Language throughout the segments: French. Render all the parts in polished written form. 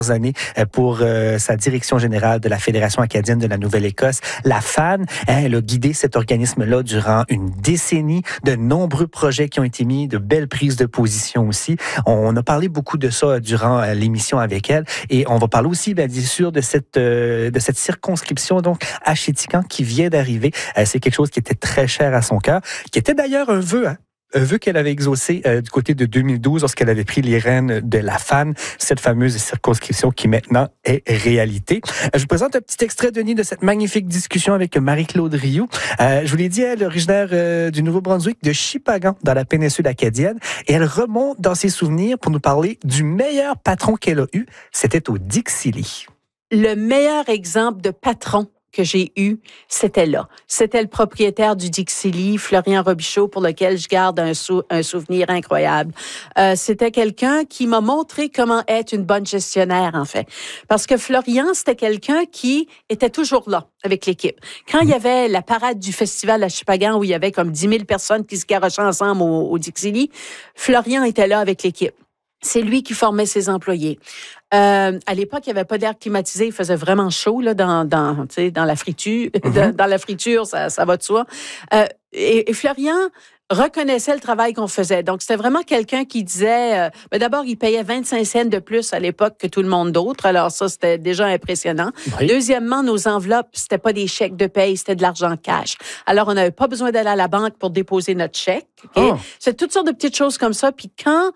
années pour sa direction générale de la Fédération acadienne de la Nouvelle-Écosse, la FAN. Elle a guidé cet organisme-là durant une décennie, de nombreux projets qui ont été mis, de belles prises de position aussi. On a parlé beaucoup de ça durant l'émission avec elle et on va parler aussi, bien sûr, de cette circonscription donc à Chéticamp qui vient d'arriver. C'est quelque chose qui était très cher à son cœur, qui était d'ailleurs un vœu qu'elle avait exaucé du côté de 2012 lorsqu'elle avait pris les rênes de la FAN, cette fameuse circonscription qui maintenant est réalité. Je vous présente un petit extrait, Denis, de cette magnifique discussion avec Marie-Claude Rioux. Je vous l'ai dit, elle est originaire du Nouveau-Brunswick, de Shippagan, dans la péninsule acadienne, et elle remonte dans ses souvenirs pour nous parler du meilleur patron qu'elle a eu. C'était au Dixie. Le meilleur exemple de patron que j'ai eu, c'était là. C'était le propriétaire du Dixie, Florian Robichaud, pour lequel je garde un souvenir incroyable. C'était quelqu'un qui m'a montré comment être une bonne gestionnaire, en fait. Parce que Florian, c'était quelqu'un qui était toujours là avec l'équipe. Quand il y avait la parade du festival à Shippagan, où il y avait comme 10 000 personnes qui se garochaient ensemble au Dixie, Florian était là avec l'équipe. C'est lui qui formait ses employés. À l'époque, il n'y avait pas d'air climatisé. Il faisait vraiment chaud là, dans la friture. Dans la friture, ça va de soi. Et Florian reconnaissait le travail qu'on faisait. Donc, c'était vraiment quelqu'un qui disait... d'abord, il payait 25 cents de plus à l'époque que tout le monde d'autre. Alors ça, c'était déjà impressionnant. Oui. Deuxièmement, nos enveloppes, c'était pas des chèques de paye, c'était de l'argent cash. Alors, on n'avait pas besoin d'aller à la banque pour déposer notre chèque. Okay? Oh. C'est toutes sortes de petites choses comme ça. Puis quand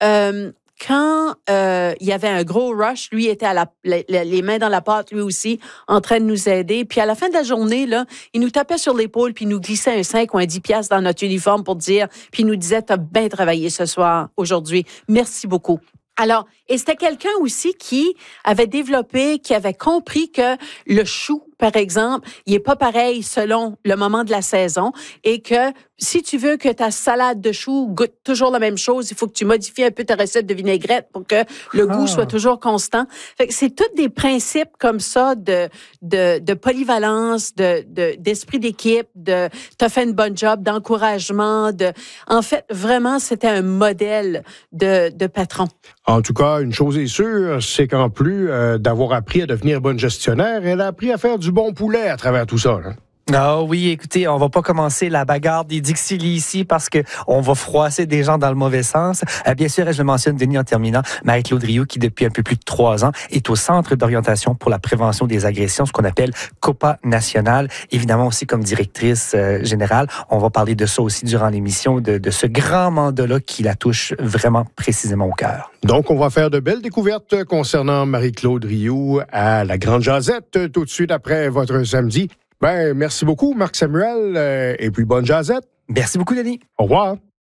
il y avait un gros rush, lui était les mains dans la pâte, lui aussi, en train de nous aider. Puis à la fin de la journée, là, il nous tapait sur l'épaule, puis il nous glissait un 5 ou un 10 piastres dans notre uniforme pour dire, puis il nous disait, t'as bien travaillé ce soir, aujourd'hui. Merci beaucoup. Alors, et c'était quelqu'un aussi qui avait développé, qui avait compris que le chou, par exemple, il est pas pareil selon le moment de la saison et que si tu veux que ta salade de choux goûte toujours la même chose, il faut que tu modifies un peu ta recette de vinaigrette pour que le goût soit toujours constant. Fait que c'est tous des principes comme ça de polyvalence, d'esprit d'équipe, t'as fait une bonne job, d'encouragement, en fait, vraiment, c'était un modèle de patron. En tout cas, une chose est sûre, c'est qu'en plus d'avoir appris à devenir bonne gestionnaire, elle a appris à faire du bon poulet à travers tout ça. Hein? Ah oui, écoutez, on va pas commencer la bagarre des Dixie ici parce que on va froisser des gens dans le mauvais sens. Bien sûr, je le mentionne, Denis, en terminant, Marie-Claude Rioux, qui depuis un peu plus de 3 ans est au Centre d'orientation pour la prévention des agressions, ce qu'on appelle COPA national. Évidemment aussi comme directrice générale. On va parler de ça aussi durant l'émission, de ce grand mandat-là qui la touche vraiment précisément au cœur. Donc, on va faire de belles découvertes concernant Marie-Claude Rioux à la Grande Jazette tout de suite après votre samedi. Merci beaucoup, Marc Samuel, et puis bonne jazette. Merci beaucoup, Denis. Au revoir.